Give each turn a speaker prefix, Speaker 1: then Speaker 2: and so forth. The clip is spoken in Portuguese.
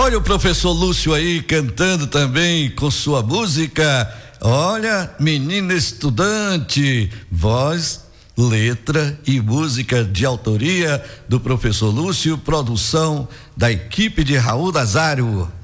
Speaker 1: Olha o professor Lúcio aí cantando também com sua música. Olha, menina estudante, voz, letra e música de autoria do professor Lúcio, produção da equipe de Raul Nazário.